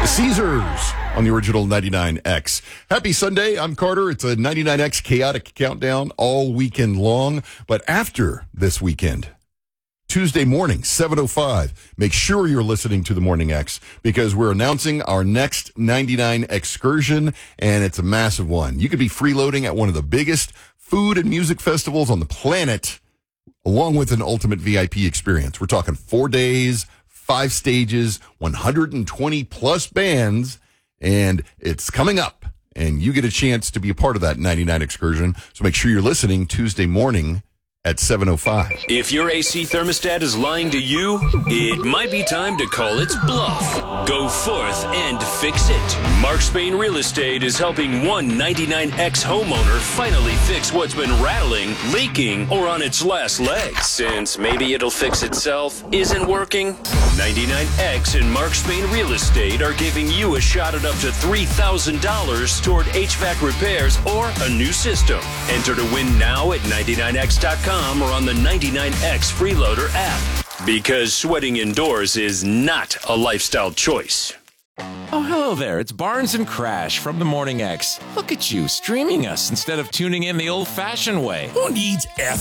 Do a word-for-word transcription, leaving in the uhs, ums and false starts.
Caesars on the original ninety-nine X. Happy Sunday. I'm Carter. It's a ninety-nine X chaotic countdown all weekend long. But after this weekend, Tuesday morning, seven oh five, make sure you're listening to the Morning X because we're announcing our next ninety-nine excursion, and it's a massive one. You could be freeloading at one of the biggest food and music festivals on the planet, along with an ultimate V I P experience. We're talking four days, five stages, one hundred twenty plus bands, and it's coming up, and you get a chance to be a part of that ninety-nine excursion. So make sure you're listening Tuesday morning at seven oh five. If your A C thermostat is lying to you, it might be time to call its bluff. Go forth and fix it. Mark Spain Real Estate is helping one ninety-nine X homeowner finally fix what's been rattling, leaking, or on its last legs. Since maybe it'll fix itself isn't working, ninety-nine X and Mark Spain Real Estate are giving you a shot at up to three thousand dollars toward H V A C repairs or a new system. Enter to win now at ninety-nine X dot com or on the ninety-nine X Freeloader app. Because sweating indoors is not a lifestyle choice. Oh, hello there. It's Barnes and Crash from the Morning X. Look at you, streaming us instead of tuning in the old-fashioned way. Who needs F